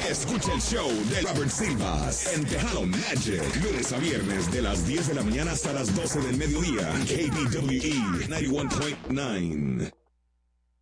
Escucha el show de Robert Silvas en Tejano Magic, lunes a viernes de las 10 de la mañana hasta las 12 del mediodía. KBWE 91.9.